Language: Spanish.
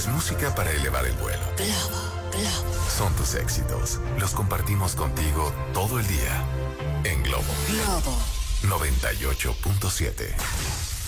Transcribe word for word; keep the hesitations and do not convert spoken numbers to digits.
música para elevar el vuelo. Globo, Globo. Son tus éxitos. Los compartimos contigo todo el día. En Globo. Globo. noventa y ocho punto siete.